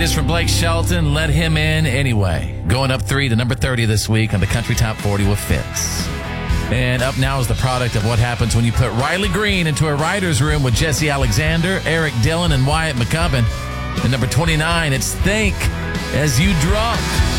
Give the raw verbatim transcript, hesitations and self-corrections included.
is from Blake Shelton. Let Him In Anyway. Going up three to number thirty this week on the Country Top forty with Fitz. And up now is the product of what happens when you put Riley Green into a writer's room with Jesse Alexander, Eric Dillon, and Wyatt McCubbin. And number twenty-nine, it's Think As You Drop.